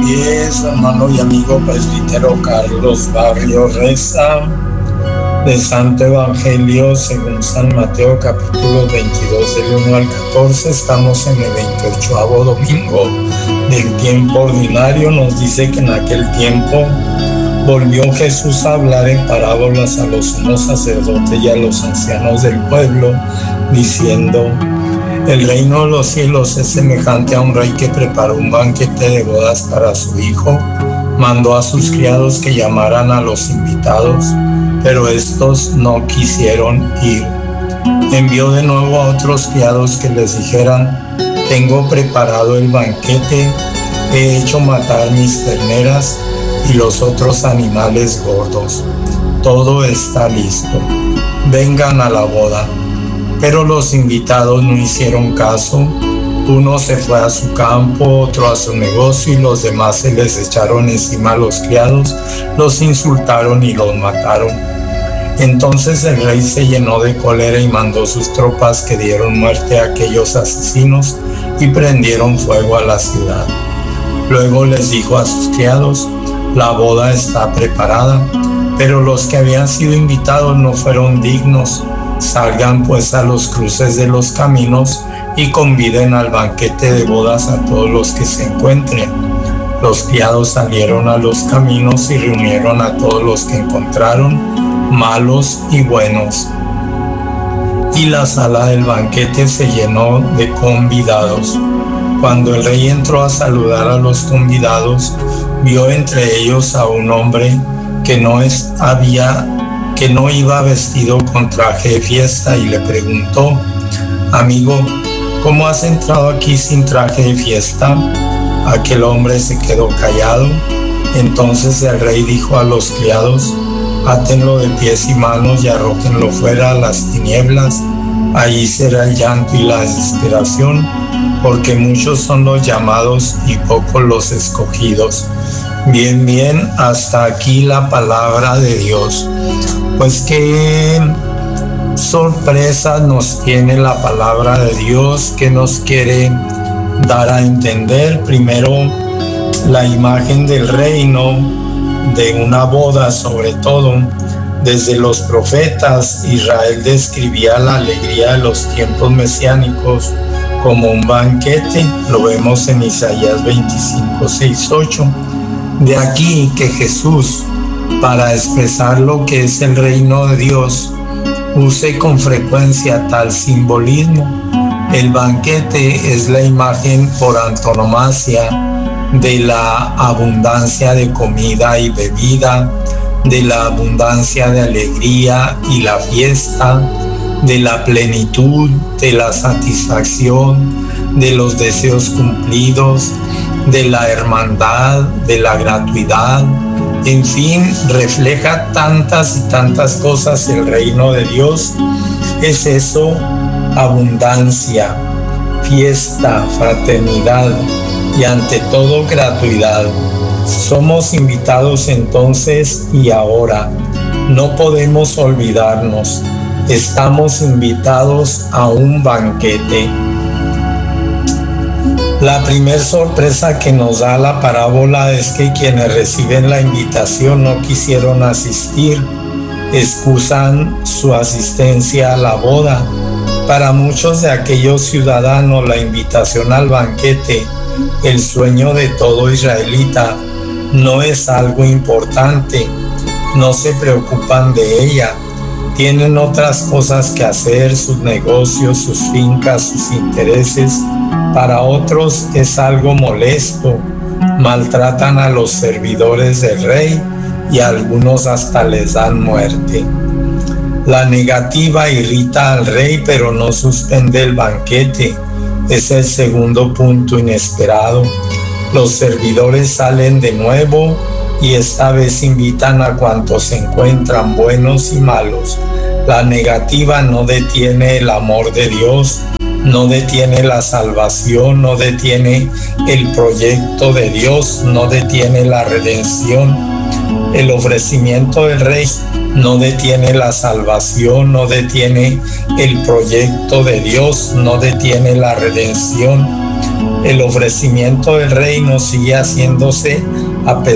Hoy es hermano y amigo presbítero Carlos Barrio reza del Santo Evangelio según San Mateo, capítulo 22, del 1 al 14. Estamos en el 28º domingo del tiempo ordinario. Nos dice que en aquel tiempo volvió Jesús a hablar en parábolas a los sumos sacerdotes y a los ancianos del pueblo, diciendo: el reino de los cielos es semejante a un rey que preparó un banquete de bodas para su hijo. Mandó a sus criados que llamaran a los invitados, pero estos no quisieron ir. Envió de nuevo a otros criados que les dijeran: tengo preparado el banquete, he hecho matar mis terneras y los otros animales gordos. Todo está listo. Vengan a la boda. Pero los invitados no hicieron caso. Uno se fue a su campo, otro a su negocio, y los demás se les echaron encima a los criados, los insultaron y los mataron. Entonces el rey se llenó de cólera y mandó sus tropas, que dieron muerte a aquellos asesinos y prendieron fuego a la ciudad. Luego les dijo a sus criados: la boda está preparada, pero los que habían sido invitados no fueron dignos. Salgan pues a los cruces de los caminos y conviden al banquete de bodas a todos los que se encuentren. Los criados salieron a los caminos y reunieron a todos los que encontraron, malos y buenos. Y la sala del banquete se llenó de convidados. Cuando el rey entró a saludar a los convidados, vio entre ellos a un hombre que no iba vestido con traje de fiesta, y le preguntó: amigo, ¿cómo has entrado aquí sin traje de fiesta? Aquel hombre se quedó callado. Entonces el rey dijo a los criados: átenlo de pies y manos y arrójenlo fuera a las tinieblas. Allí será el llanto y la desesperación, porque muchos son los llamados y pocos los escogidos. Bien, hasta aquí la palabra de Dios. Pues qué sorpresa nos tiene la palabra de Dios, que nos quiere dar a entender. Primero, la imagen del reino, de una boda sobre todo. Desde los profetas, Israel describía la alegría de los tiempos mesiánicos como un banquete. Lo vemos en Isaías 25, 6, 8. De aquí que Jesús, para expresar lo que es el reino de Dios, use con frecuencia tal simbolismo. El banquete es la imagen por antonomasia de la abundancia de comida y bebida, de la abundancia de alegría y la fiesta, de la plenitud, de la satisfacción, de los deseos cumplidos, de la hermandad, de la gratuidad. En fin, refleja tantas y tantas cosas el reino de Dios. Es eso: abundancia, fiesta, fraternidad y ante todo gratuidad. Somos invitados entonces y ahora. No podemos olvidarnos. Estamos invitados a un banquete. La primera sorpresa que nos da la parábola es que quienes reciben la invitación no quisieron asistir. Excusan su asistencia a la boda. Para muchos de aquellos ciudadanos, la invitación al banquete, el sueño de todo israelita, no es algo importante. No se preocupan de ella. Tienen otras cosas que hacer, sus negocios, sus fincas, sus intereses. Para otros es algo molesto. Maltratan a los servidores del rey y a algunos hasta les dan muerte. La negativa irrita al rey, pero no suspende el banquete. Es el segundo punto inesperado. Los servidores salen de nuevo y esta vez invitan a cuantos se encuentran, buenos y malos. La negativa no detiene el amor de Dios, no detiene la salvación, no detiene el proyecto de Dios, no detiene la redención. El ofrecimiento del rey no detiene la salvación, no detiene el proyecto de Dios, no detiene la redención. El ofrecimiento del reino sigue haciéndose a pesar